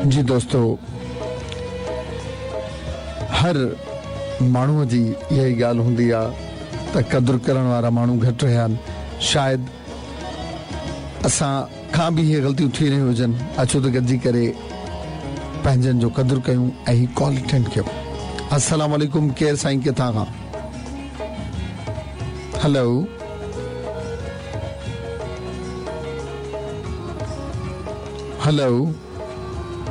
जी दोस्तों, हर माण्हूअ जी इहा ई ॻाल्हि हूंदी आहे त क़दुरु करण वारा माण्हू घटि रहिया आहिनि। शायदि असां खां बि इहे ग़लतियूं थी रहियूं हुजनि। अचो त गॾिजी करे पंहिंजनि जो क़दुरु कयूं ऐं ही कॉल अटेंड कयूं। अस्सलाम वालेकुम, केरु साईं किथां खां? Hello, hello.